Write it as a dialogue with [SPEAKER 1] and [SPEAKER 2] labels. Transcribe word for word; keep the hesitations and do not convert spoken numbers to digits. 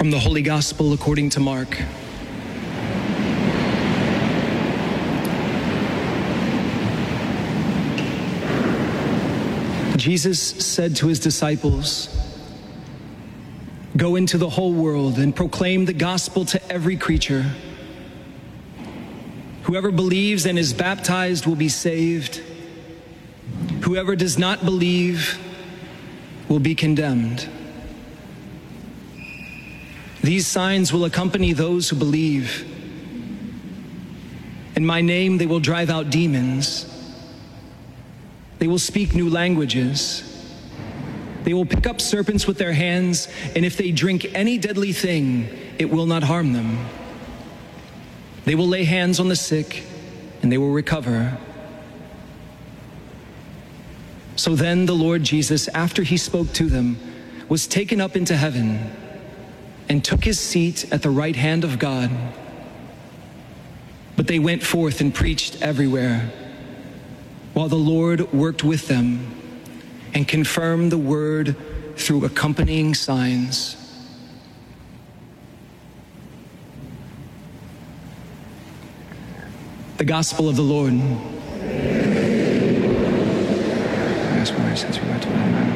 [SPEAKER 1] From the Holy Gospel according to Mark. Jesus said to his disciples, "Go into the whole world and proclaim the gospel to every creature. Whoever believes and is baptized will be saved. Whoever does not believe will be condemned. These signs will accompany those who believe. In my name they will drive out demons. They will speak new languages. They will pick up serpents with their hands, and if they drink any deadly thing, it will not harm them. They will lay hands on the sick, and they will recover." So then the Lord Jesus, after he spoke to them, was taken up into heaven and took his seat at the right hand of God. But they went forth and preached everywhere, while the Lord worked with them and confirmed the word through accompanying signs. The Gospel of the Lord.